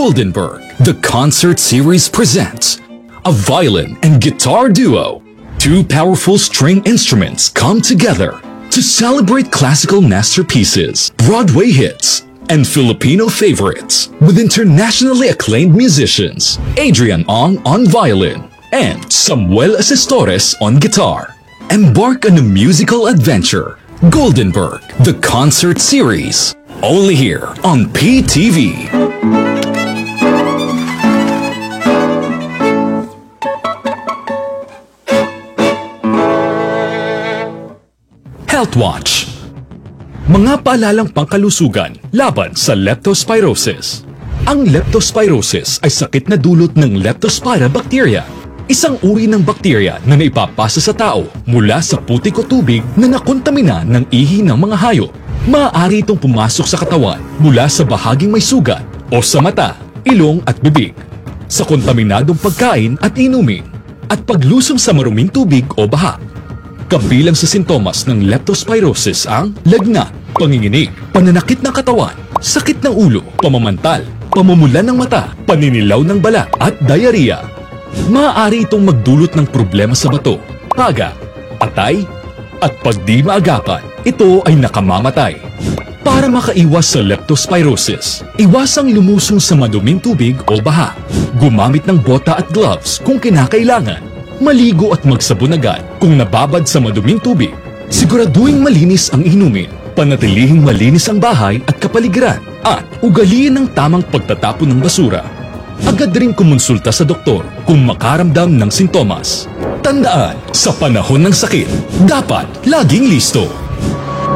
Goldenberg, the concert series presents a violin and guitar duo. Two powerful string instruments come together to celebrate classical masterpieces, Broadway hits, and Filipino favorites with internationally acclaimed musicians Adrian Ong on violin and Samuel Asistores on guitar. Embark on a musical adventure, Goldenberg, the concert series, only here on PTV. Health Watch. Mga paalalang pangkalusugan laban sa leptospirosis. Ang leptospirosis ay sakit na dulot ng Leptospira bacteria, isang uri ng bakterya na naipapasa sa tao mula sa putik o tubig na nakontamina ng ihi ng mga hayop. Maaari itong pumasok sa katawan mula sa bahaging may sugat o sa mata, ilong at bibig, sa kontaminadong pagkain at inumin, at paglusong sa maruming tubig o baha. Kabilang sa sintomas ng leptospirosis ang lagnat, panginginig, pananakit ng katawan, sakit ng ulo, pamamantal, pamumulan ng mata, paninilaw ng balat at diarrhea. Maaari itong magdulot ng problema sa bato, paga, atay, at pag di maagapan, ito ay nakamamatay. Para makaiwas sa leptospirosis, iwasang lumusong sa maduming tubig o baha. Gumamit ng bota at gloves kung kinakailangan. Maligo at magsabon agad kung nababad sa maduming tubig. Siguraduhing malinis ang inumin. Panatilihing malinis ang bahay at kapaligiran. At ugaliin ang tamang pagtatapon ng basura. Agad rin kumonsulta sa doktor kung makaramdam ng sintomas. Tandaan, sa panahon ng sakit, dapat laging listo.